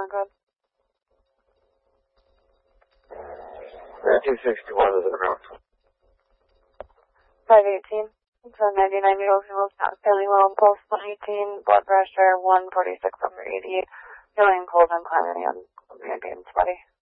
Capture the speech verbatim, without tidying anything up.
not good. two sixty-one is in route. five eighteen. It's a ninety-nine Ocean not feeling well. Pulse one eighteen. Blood pressure one forty-six over eighty-eight. Feeling cold and clammy and maybe and sweaty.